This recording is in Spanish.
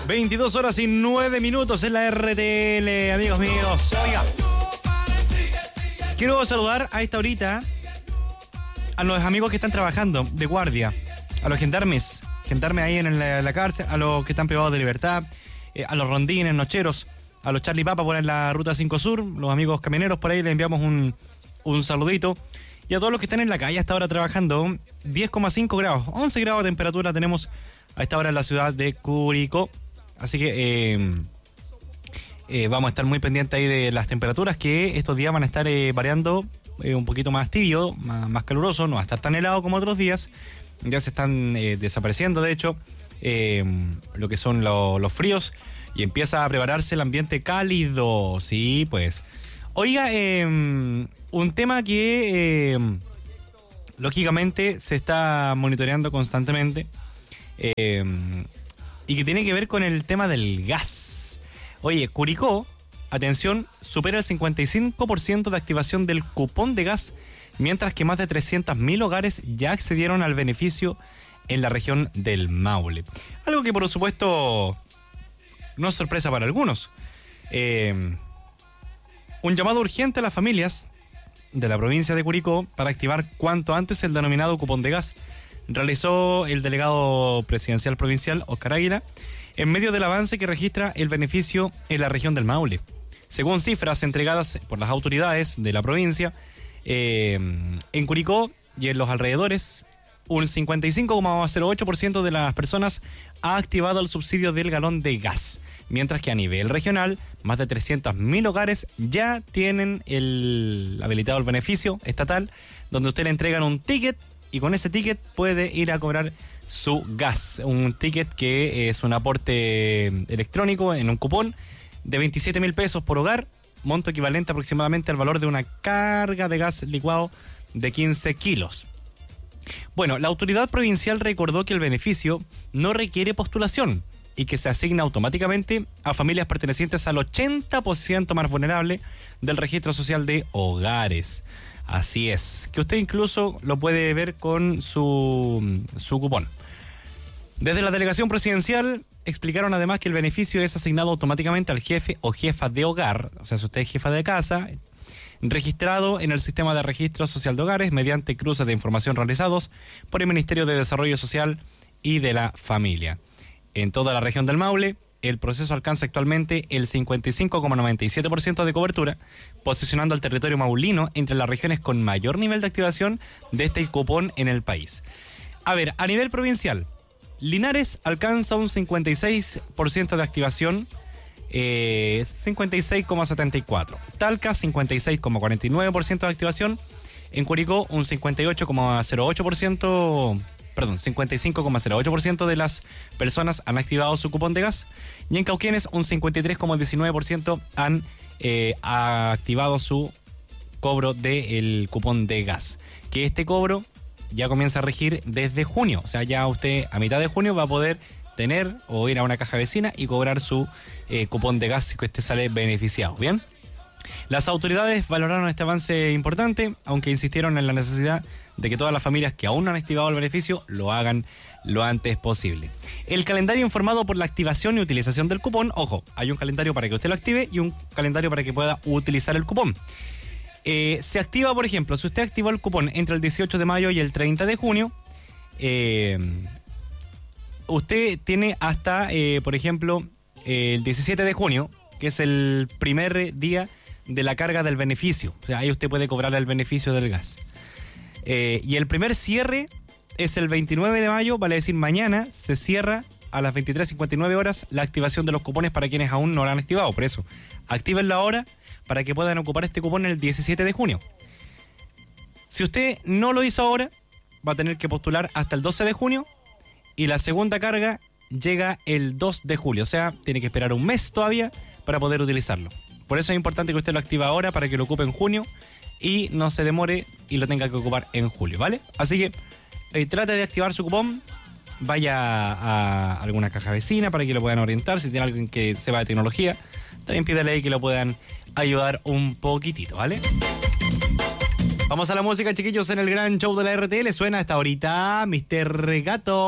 22 horas y 9 minutos en la RTL, amigos míos. Oiga, quiero saludar a esta horita a los amigos que están trabajando de guardia, a los gendarmes ahí en la cárcel, a los que están privados de libertad, a los rondines, nocheros, a los Charlie Papa por en la Ruta 5 Sur, los amigos camioneros por ahí, les enviamos un saludito. Y a todos los que están en la calle hasta ahora trabajando, 10,5 grados, 11 grados de temperatura tenemos a esta hora en la ciudad de Curicó. Así que vamos a estar muy pendientes ahí de las temperaturas, que estos días van a estar variando un poquito más tibio, más caluroso, no va a estar tan helado como otros días. Ya se están desapareciendo, de hecho, lo que son los fríos, y empieza a prepararse el ambiente cálido. Sí, pues. Oiga, un tema que lógicamente se está monitoreando constantemente y que tiene que ver con el tema del gas. Oye, Curicó, atención, supera el 55% de activación del cupón de gas, mientras que más de 300.000 hogares ya accedieron al beneficio en la región del Maule. Algo que por supuesto no es sorpresa para algunos. Un llamado urgente a las familias de la provincia de Curicó para activar cuanto antes el denominado cupón de gas, realizó el delegado presidencial provincial, Óscar Águila, en medio del avance que registra el beneficio en la región del Maule. Según cifras entregadas por las autoridades de la provincia, en Curicó y en los alrededores, un 55,08% de las personas ha activado el subsidio del galón de gas, mientras que a nivel regional, más de 300.000 hogares ya tienen habilitado el beneficio estatal, donde usted le entregan un ticket y con ese ticket puede ir a cobrar su gas. Un ticket que es un aporte electrónico en un cupón de 27.000 pesos por hogar, monto equivalente aproximadamente al valor de una carga de gas licuado de 15 kilos. Bueno, la autoridad provincial recordó que el beneficio no requiere postulación y que se asigna automáticamente a familias pertenecientes al 80% más vulnerable del registro social de hogares. Así es, que usted incluso lo puede ver con su cupón. Desde la delegación presidencial explicaron además que el beneficio es asignado automáticamente al jefe o jefa de hogar, o sea, si usted es jefa de casa, registrado en el sistema de registro social de hogares mediante cruces de información realizados por el Ministerio de Desarrollo Social y de la Familia. En toda la región del Maule, el proceso alcanza actualmente el 55,97% de cobertura, posicionando al territorio maulino entre las regiones con mayor nivel de activación de este cupón en el país. A ver, a nivel provincial, Linares alcanza un 56% de activación, 56,74%. Talca, 56,49% de activación. En Curicó, un 55,08% de las personas han activado su cupón de gas. Y en Cauquenes, un 53,19% han activado su cobro del cupón de gas. Que este cobro ya comienza a regir desde junio. O sea, ya usted a mitad de junio va a poder tener o ir a una caja vecina y cobrar su cupón de gas que usted sale beneficiado. ¿Bien? Las autoridades valoraron este avance importante, aunque insistieron en la necesidad de que todas las familias que aún no han activado el beneficio lo hagan lo antes posible. El calendario informado por la activación y utilización del cupón, ojo, hay un calendario para que usted lo active y un calendario para que pueda utilizar el cupón. Se activa, por ejemplo, si usted activó el cupón entre el 18 de mayo y el 30 de junio, usted tiene hasta, por ejemplo, el 17 de junio, que es el primer día de la carga del beneficio. O sea, ahí usted puede cobrar el beneficio del gas. Y el primer cierre es el 29 de mayo, vale decir mañana, se cierra a las 23:59 horas la activación de los cupones para quienes aún no lo han activado. Por eso, actívenlo ahora para que puedan ocupar este cupón el 17 de junio. Si usted no lo hizo ahora, va a tener que postular hasta el 12 de junio y la segunda carga llega el 2 de julio. O sea, tiene que esperar un mes todavía para poder utilizarlo. Por eso es importante que usted lo active ahora para que lo ocupe en junio y no se demore y lo tenga que ocupar en julio, ¿vale? Así que trate de activar su cupón, vaya a alguna caja vecina para que lo puedan orientar. Si tiene alguien que sepa de tecnología, también pídale ahí que lo puedan ayudar un poquitito, ¿vale? Vamos a la música, chiquillos, en el gran show de la RTL. Suena hasta ahorita Mr. Gato.